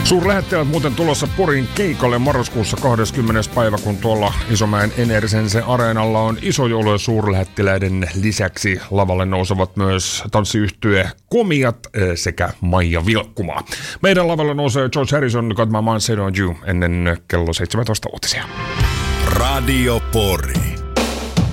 Suurlähettiläät muuten tulossa Porin keikalle marraskuussa 20. päivä, kun tuolla Isomäen Enersense areenalla on iso joulu, ja suurlähettiläiden lisäksi lavalle nousevat myös tanssiyhtye Komiat sekä Maija Vilkkumaa. Meidän lavalle nousee George Harrison, Got My Mind Set On You, ennen kello 17 uutisia. Radio Pori.